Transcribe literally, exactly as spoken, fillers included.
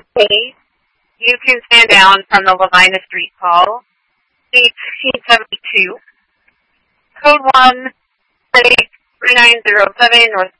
Hey, you can stand down from the Lavina Street call. Gate sixteen seventy-two. Code one, three nine zero seven North